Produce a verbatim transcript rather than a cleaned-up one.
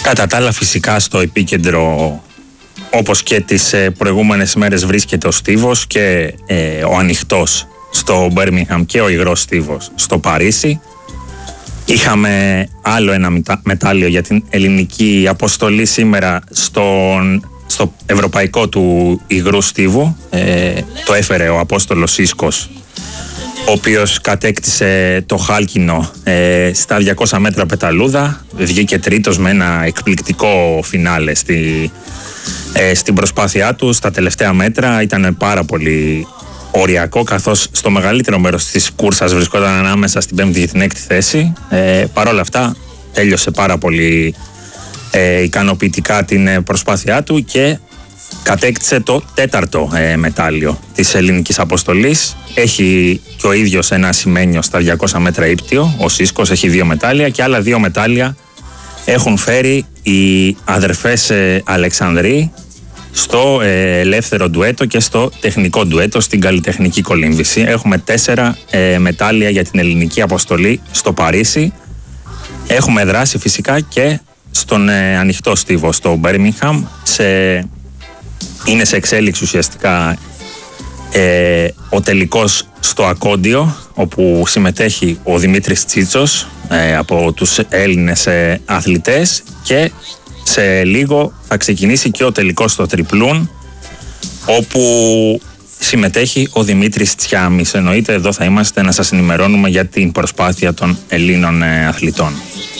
Κατά τα άλλα, φυσικά στο επίκεντρο, όπως και τις προηγούμενες μέρες, βρίσκεται ο στίβος και ε, ο ανοιχτός στο Μπέρμιγχαμ και ο υγρός στίβος στο Παρίσι. Είχαμε άλλο ένα μετάλλιο για την ελληνική αποστολή σήμερα στον, στο ευρωπαϊκό του υγρού στίβου. Ε, το έφερε ο Απόστολος Σίσκος, ο οποίος κατέκτησε το χάλκινο ε, στα διακόσια μέτρα πεταλούδα. Βγήκε τρίτος με ένα εκπληκτικό φινάλε στη, ε, στην προσπάθειά του. Στα τελευταία μέτρα ήταν πάρα πολύ οριακό, καθώς στο μεγαλύτερο μέρος της κούρσας βρισκόταν ανάμεσα στην πέμπτη και την έκτη θέση. Ε, Παρ' όλα αυτά τέλειωσε πάρα πολύ ε, ικανοποιητικά την προσπάθειά του και κατέκτησε το τέταρτο ε, μετάλλιο της ελληνικής αποστολής. Έχει και ο ίδιος ένα ασημένιο στα διακόσια μέτρα ύπτιο. Ο Σίσκος έχει δύο μετάλλια και άλλα δύο μετάλλια έχουν φέρει οι αδερφές ε, Αλεξανδροί στο ε, ελεύθερο ντουέτο και στο τεχνικό ντουέτο στην καλλιτεχνική κολύμβηση. Έχουμε τέσσερα ε, μετάλλια για την ελληνική αποστολή στο Παρίσι. Έχουμε δράσει φυσικά και στον ε, ανοιχτό στίβο στο Μπέρμιγχαμ. Σε, είναι σε εξέλιξη ουσιαστικά ε, ο τελικός στο Ακόντιο, όπου συμμετέχει ο Δημήτρης Τσίτσος ε, από τους Έλληνες ε, αθλητές, και σε λίγο θα ξεκινήσει και ο τελικός στο Τριπλούν, όπου συμμετέχει ο Δημήτρης Τσιάμης. Εννοείται εδώ θα είμαστε να σας ενημερώνουμε για την προσπάθεια των Ελλήνων αθλητών.